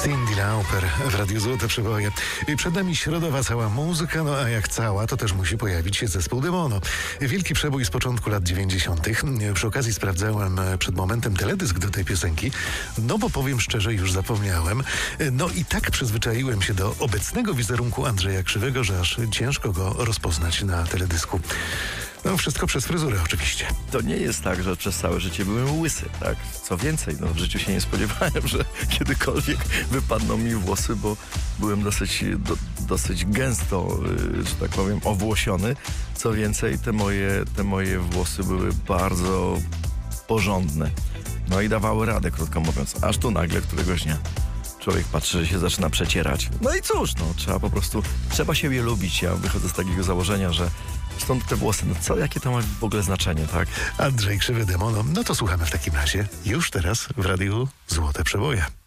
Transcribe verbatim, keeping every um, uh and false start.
Cyndi Lauper w Radiu Złote Przeboje. Przed nami środowa cała muzyka, no a jak cała, to też musi pojawić się zespół Demono. Wielki przebój z początku lat dziewięćdziesiątych. Przy okazji sprawdzałem przed momentem teledysk do tej piosenki, no bo powiem szczerze, już zapomniałem. No i tak przyzwyczaiłem się do obecnego wizerunku Andrzeja Krzywego, że aż ciężko go rozpoznać na teledysku. No wszystko przez fryzurę oczywiście. To nie jest tak, że przez całe życie byłem łysy, tak? Co więcej, no w życiu się nie spodziewałem, że kiedykolwiek wypadną mi włosy, bo byłem dosyć, do, dosyć gęsto, yy, że tak powiem, owłosiony. Co więcej, te moje, te moje włosy były bardzo porządne. No i dawały radę, krótko mówiąc. Aż tu nagle któregoś dnia człowiek patrzy, że się zaczyna przecierać. No i cóż, no trzeba po prostu, trzeba się je lubić. Ja wychodzę z takiego założenia, że stąd te włosy, no co, jakie to ma w ogóle znaczenie, tak? Andrzej Krzywy, Demono, no to słuchamy w takim razie już teraz w Radiu Złote Przeboje.